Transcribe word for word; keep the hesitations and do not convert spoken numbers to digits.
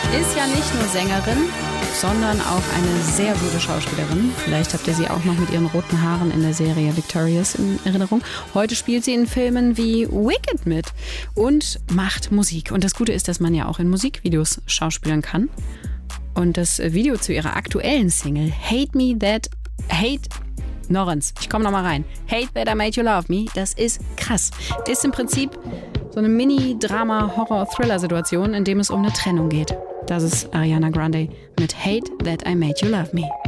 Ist ja nicht nur Sängerin, sondern auch eine sehr gute Schauspielerin. Vielleicht habt ihr sie auch noch mit ihren roten Haaren in der Serie Victorious in Erinnerung. Heute spielt sie in Filmen wie Wicked mit und macht Musik. Und das Gute ist, dass man ja auch in Musikvideos schauspielern kann. Und das Video zu ihrer aktuellen Single Hate Me That... Hate... Norrens, ich komme nochmal rein. Hate That I Made You Love Me, das ist krass. Ist im Prinzip so eine Mini-Drama-Horror-Thriller-Situation, in dem es um eine Trennung geht. Das ist Ariana Grande mit Hate That I Made You Love Me.